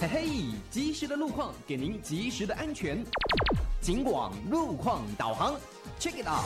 嘿嘿，及时的路况给您及时的安全。警广路况导航 ，Check it out。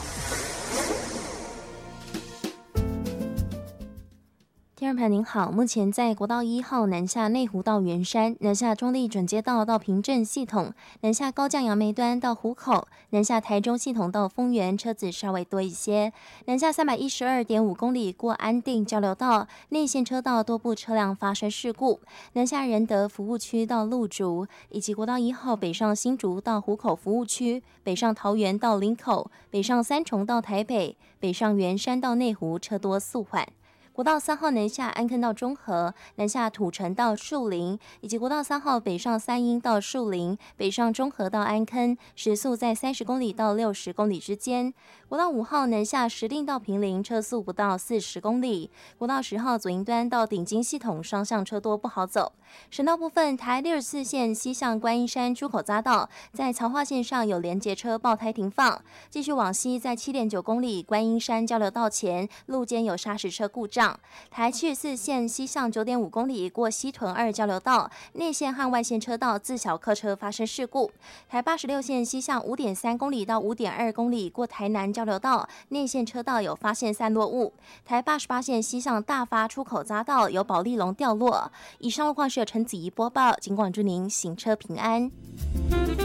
听众朋友您好，目前在国道1号南下内湖到圆山，南下中立转接道到平镇系统，南下高降杨梅端到湖口，南下台中系统到丰原，车子稍微多一些。南下312.5公里过安定交流道，内线车道多部车辆发生事故。南下仁德服务区到鹿竹，以及国道1号北上新竹到湖口服务区，北上桃园到林口，北上三重到台北，北上圆山到内湖，车多速缓。国道3号南下安坑到中和，南下土城到树林，以及国道3号北上三鶯到树林，北上中和到安坑，时速在30公里到60公里之间。国道5号南下石碇到坪林，车速不到40公里。国道10号左营端到顶金系统，双向车多不好走。省道部分，台64线西向观音山出口匝道，在曹化线上有连结车爆胎停放。继续往西，在7.9公里观音山交流道前，路肩有砂石车故障。台74线西向9.5公里过西屯2交流道，内线和外线车道自小客车发生事故。台86线西向5.3公里到5.2公里过台南交流道，内线车道有发现散落物。台88线西向大发出口匝道有保利龙掉落。以上路况是由陈子怡播报，警广祝您行车平安。